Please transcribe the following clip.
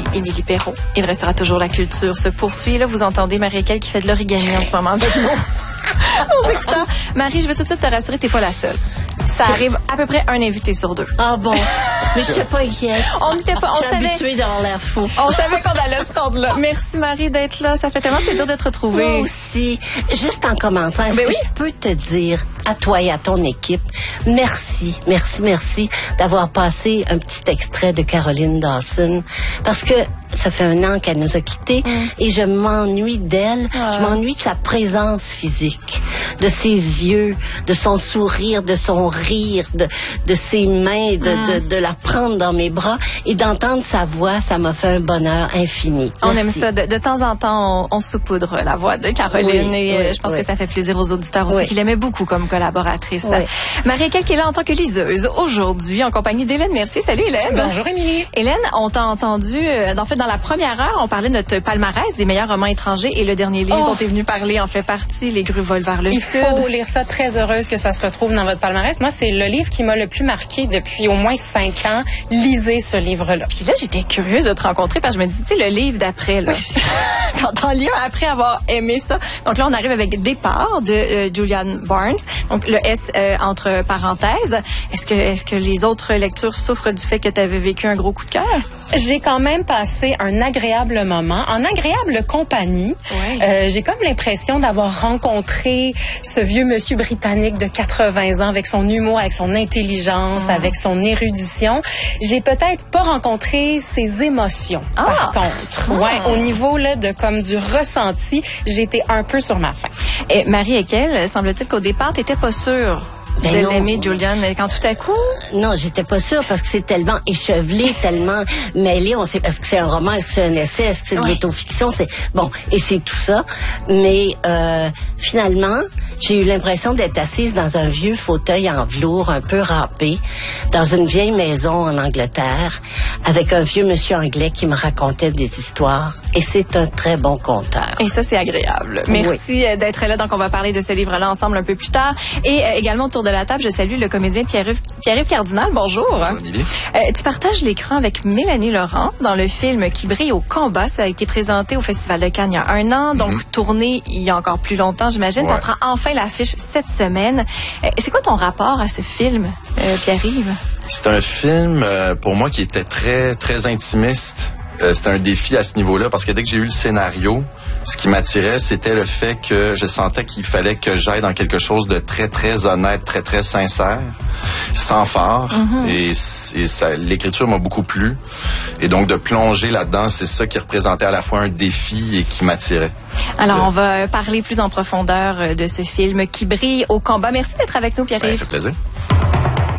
Émilie Perrault. Il restera toujours la culture se poursuit. Là, vous entendez Marie-Équelle qui fait de l'origami en ce moment avec nous. Aux écouteurs. Marie, je veux tout de suite te rassurer, t'es pas la seule. Ça arrive à peu près un invité sur deux. Ah bon? Mais je n'étais pas inquiète. On n'était pas, on savait. Habituée d'avoir l'air fou. On savait qu'on allait se rendre là. Merci Marie d'être là. Ça fait tellement plaisir de te retrouver. Moi aussi. Juste en commençant, est-ce que je peux te dire à toi et à ton équipe, merci d'avoir passé un petit extrait de Caroline Dawson, parce que ça fait 1 an qu'elle nous a quittés et je m'ennuie d'elle. Je m'ennuie de sa présence physique, de ses yeux, de son sourire, de son rire, de ses mains, de la prendre dans mes bras et d'entendre sa voix. Ça m'a fait un bonheur infini. On aime ça. De temps en temps, on saupoudre la voix de Caroline et je pense que ça fait plaisir aux auditeurs aussi qui l'aimaient beaucoup comme collaboratrice. Marie-Équelle qui est là en tant que liseuse aujourd'hui en compagnie d'Hélène Mercier. Salut Hélène. Bonjour Émilie. Hélène, on t'a entendu, en fait, dans la première heure, on parlait de notre palmarès des meilleurs romans étrangers et le dernier livre dont tu es venu parler en fait partie, Les grues volent vers le sud. Il faut lire ça. Très heureuse que ça se retrouve dans votre palmarès. Moi, c'est le livre qui m'a le plus marqué depuis au moins 5 ans. Lisez ce livre-là. Puis là, j'étais curieuse de te rencontrer parce que je me dis, tu sais, le livre d'après, là, quand t'en lis un après avoir aimé ça. Donc là, on arrive avec Départ de Julian Barnes. Donc le S entre parenthèses. Est-ce que les autres lectures souffrent du fait que tu avais vécu un gros coup de cœur? J'ai quand même passé un agréable moment, en agréable compagnie. J'ai comme l'impression d'avoir rencontré ce vieux monsieur britannique de 80 ans avec son humour, avec son intelligence, avec son érudition. J'ai peut-être pas rencontré ses émotions, par contre. Au niveau là de comme du ressenti, j'étais un peu sur ma faim. Et Marie-Équelle, semble-t-il qu'au départ, t'étais pas sûre de l'aimer, Julian, mais quand tout à coup... Non, j'étais pas sûre parce que c'est tellement échevelé, tellement mêlé. On sait, est-ce que c'est un roman, est-ce que c'est un essai, est-ce que c'est de l'autofiction, c'est... Bon, et c'est tout ça. Mais finalement, j'ai eu l'impression d'être assise dans un vieux fauteuil en velours, un peu râpé, dans une vieille maison en Angleterre, avec un vieux monsieur anglais qui me racontait des histoires. Et c'est un très bon conteur. Et ça, c'est agréable. Merci d'être là. Donc, on va parler de ce livre-là ensemble un peu plus tard. Et également, autour de la table, je salue le comédien Pierre-Yves Cardinal. Bonjour. Bonjour, Émilie. Tu partages l'écran avec Mélanie Laurent dans le film Qui brille au combat. Ça a été présenté au Festival de Cannes il y a 1 an, donc tourné il y a encore plus longtemps, j'imagine. Ça prend enfin l'affiche cette semaine. C'est quoi ton rapport à ce film, Pierre-Yves? C'est un film, pour moi, qui était très, très intimiste. C'était un défi à ce niveau-là parce que dès que j'ai eu le scénario, ce qui m'attirait, c'était le fait que je sentais qu'il fallait que j'aille dans quelque chose de très, très honnête, très, très sincère, sans phare. Et ça, l'écriture m'a beaucoup plu. Et donc, de plonger là-dedans, c'est ça qui représentait à la fois un défi et qui m'attirait. Alors, on va parler plus en profondeur de ce film Qui brille au combat. Merci d'être avec nous, Pierre-Yves. Ça fait plaisir.